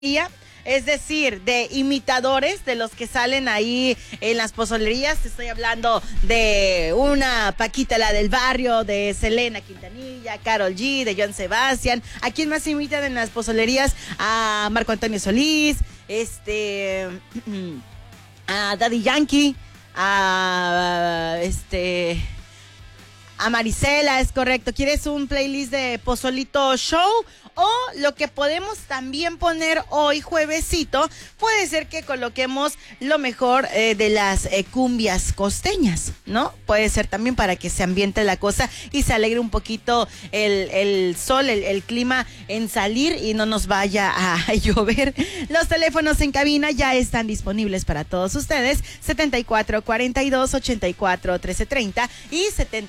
es decir, de imitadores, de los que salen ahí en las pozolerías. Te estoy hablando de una Paquita, la del barrio, de Selena Quintanilla, Karol G, de Joan Sebastián. ¿A quién más imitan en las pozolerías? A Marco Antonio Solís, a Daddy Yankee, a Marisela, es correcto. ¿Quieres un playlist de Pozolito Show? O lo que podemos también poner hoy, juevesito, puede ser que coloquemos lo mejor de las cumbias costeñas, ¿no? Puede ser también para que se ambiente la cosa y se alegre un poquito el sol, el clima en salir y no nos vaya a llover. Los teléfonos en cabina ya están disponibles para todos ustedes, 7442-841330 y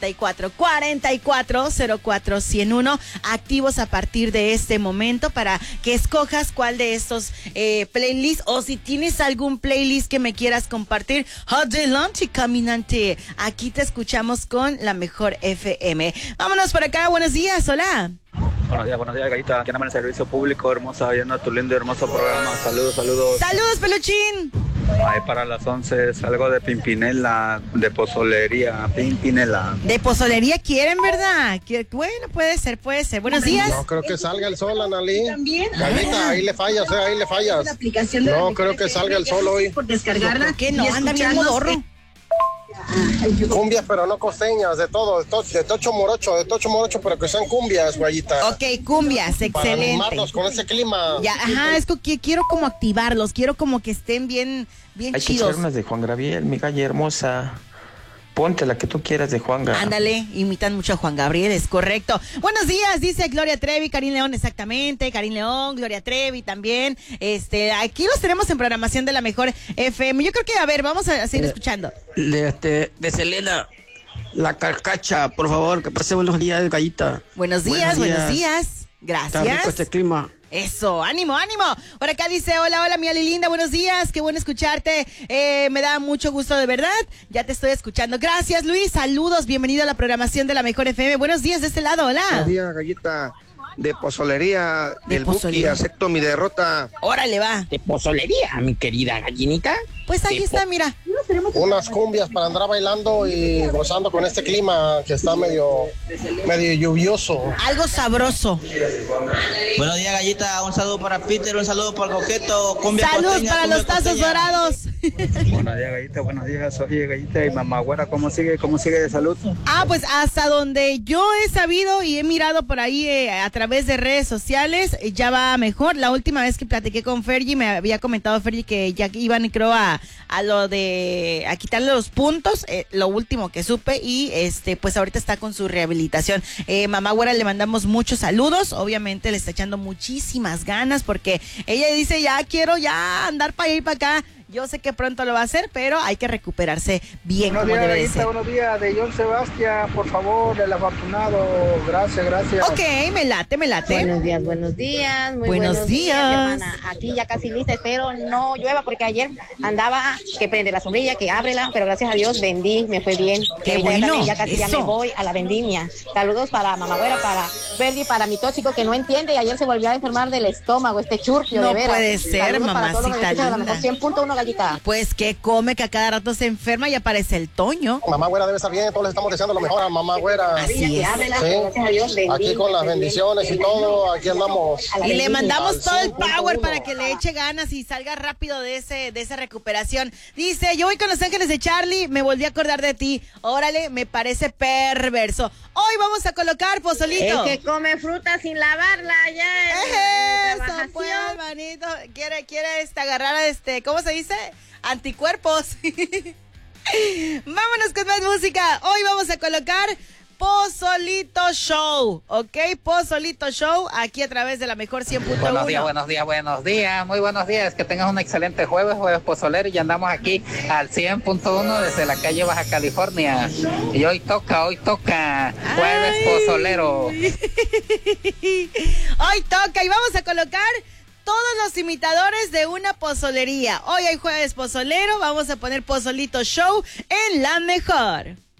7444-04-101, activos a partir de este momento para que escojas cuál de estos playlists, o si tienes algún playlist que me quieras compartir. Adelante, caminante, aquí te escuchamos con la mejor FM. Vámonos por acá, buenos días, hola. Buenos días, Gallita. Aquí en el servicio público, hermosa, viendo tu lindo, hermoso programa. Saludos. Saludos, peluchín. Ahí para las 11, algo de Pimpinela, de pozolería, Pimpinela. De pozolería quieren, ¿verdad? Bueno, puede ser. Buenos días. No creo que salga el sol, Analí. También. Gallita, ahí le fallas. No creo que salga el sol hoy. Por descargarla. ¿Por qué no? Anda bien modorro. Cumbias, pero no costeñas, de todo, de Tocho Morocho, pero que sean cumbias, Gallita. Ok, cumbias, Para excelente. animarnos con ese clima. Ya, ajá, es que quiero como activarlos, quiero como que estén bien Hay que chidos. echar unas de Juan Gabriel, mi calle hermosa. Ponte la que tú quieras de Juan Gabriel. Ándale, imitan mucho a Juan Gabriel, es correcto. Buenos días, dice Gloria Trevi, Karim León, exactamente, Karim León, Gloria Trevi también. Aquí los tenemos en programación de la mejor FM. Yo creo que, a ver, vamos a seguir escuchando. De Selena, la carcacha, por favor, que pase buenos días, Gallita. Buenos días. Gracias. Está rico este clima. Eso, ánimo. Por acá dice, hola, mi Ali linda, buenos días, qué bueno escucharte, me da mucho gusto de verdad, ya te estoy escuchando. Gracias, Luis, saludos, bienvenido a la programación de la Mejor FM. Buenos días de este lado, hola. Buenos días, Gallita. De pozolería, del Buki, acepto mi derrota. Órale, va. De pozolería, mi querida gallinita. Pues ahí está, mira. Unas cumbias para andar bailando y gozando con este clima que está medio lluvioso. Algo sabroso. Buenos días, Gallita. Un saludo para Peter, un saludo para Coqueto. Saludos para los tazos dorados. Buenos días, Gallita, buenos días. Oye, Gallita, y mamá güera, ¿cómo sigue de salud? Pues hasta donde yo he sabido y he mirado por ahí a través de redes sociales, ya va mejor. La última vez que platiqué con Fergie, me había comentado Fergie que ya iban, creo, a quitarle los puntos, lo último que supe, y pues ahorita está con su rehabilitación. Mamá güera, le mandamos muchos saludos, obviamente le está echando muchísimas ganas porque ella dice, ya quiero andar para allá y para acá. Yo sé que pronto lo va a hacer, pero hay que recuperarse bien, como debe de ser. Buenos días, de Joan Sebastián, por favor, el afortunado. Gracias. Ok, me late. Buenos días. Muy buenos días, hermana. Aquí ya casi lista, espero no llueva porque ayer andaba que prende la sombrilla, que ábrela, pero gracias a Dios vendí, me fue bien. Qué bueno, ya casi ya me voy a la vendimia. Saludos para mamá güera, para Fergie, para mi tóxico que no entiende y ayer se volvió a enfermar del estómago, churpio, no de veras. puede ser, mamacita linda. 100.1 Gallita. Pues que come, que a cada rato se enferma y aparece el Toño. Mamá güera debe estar bien, todos les estamos deseando lo mejor a mamá güera. Así es. Sí. Aquí con las bendiciones y todo, aquí andamos. Y le mandamos todo el power para que le eche ganas y salga rápido de esa recuperación. Dice, yo voy con Los Ángeles de Charlie, me volví a acordar de ti. Órale, me parece perverso. Hoy vamos a colocar pozolito. El que come fruta sin lavarla ya. Eso, pues, manito. Quiere agarrar a ¿cómo se dice? Anticuerpos. Vámonos con más música. Hoy vamos a colocar Pozolito Show, ¿ok? Pozolito Show, aquí a través de la mejor 100.1. Buenos días, muy buenos días, que tengas un excelente jueves pozolero, y andamos aquí al 100.1 desde la calle Baja California, y hoy toca, jueves pozolero. Hoy toca, y vamos a colocar todos los imitadores de una pozolería. Hoy hay jueves pozolero, vamos a poner Pozolito Show en la mejor.